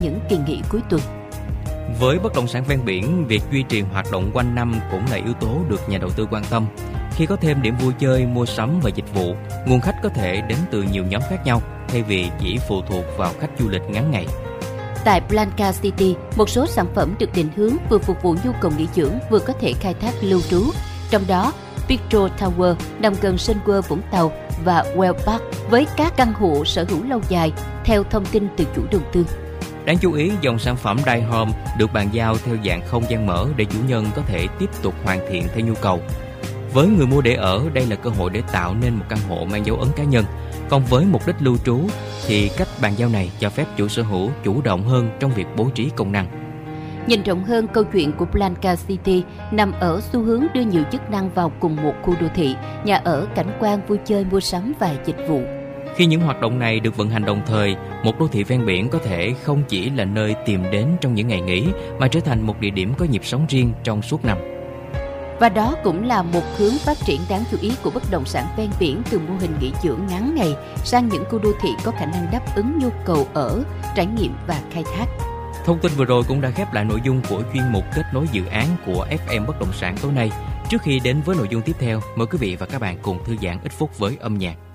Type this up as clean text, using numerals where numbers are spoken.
những kỳ nghỉ cuối tuần. Với bất động sản ven biển, việc duy trì hoạt động quanh năm cũng là yếu tố được nhà đầu tư quan tâm. Khi có thêm điểm vui chơi, mua sắm và dịch vụ, nguồn khách có thể đến từ nhiều nhóm khác nhau, thay vì chỉ phụ thuộc vào khách du lịch ngắn ngày. Tại Blanca City, một số sản phẩm được định hướng vừa phục vụ nhu cầu nghỉ dưỡng vừa có thể khai thác lưu trú. Trong đó, Picto Tower nằm gần Sun World Vũng Tàu và Well Park với các căn hộ sở hữu lâu dài, theo thông tin từ chủ đầu tư. Đáng chú ý, dòng sản phẩm Die Home được bàn giao theo dạng không gian mở để chủ nhân có thể tiếp tục hoàn thiện theo nhu cầu. Với người mua để ở, đây là cơ hội để tạo nên một căn hộ mang dấu ấn cá nhân. Còn với mục đích lưu trú, thì cách bàn giao này cho phép chủ sở hữu chủ động hơn trong việc bố trí công năng. Nhìn rộng hơn, câu chuyện của Blanca City nằm ở xu hướng đưa nhiều chức năng vào cùng một khu đô thị, nhà ở, cảnh quan, vui chơi, mua sắm và dịch vụ. Khi những hoạt động này được vận hành đồng thời, một đô thị ven biển có thể không chỉ là nơi tìm đến trong những ngày nghỉ, mà trở thành một địa điểm có nhịp sống riêng trong suốt năm. Và đó cũng là một hướng phát triển đáng chú ý của bất động sản ven biển, từ mô hình nghỉ dưỡng ngắn ngày sang những khu đô thị có khả năng đáp ứng nhu cầu ở, trải nghiệm và khai thác. Thông tin vừa rồi cũng đã khép lại nội dung của chuyên mục kết nối dự án của FM Bất động sản tối nay. Trước khi đến với nội dung tiếp theo, mời quý vị và các bạn cùng thư giãn ít phút với âm nhạc.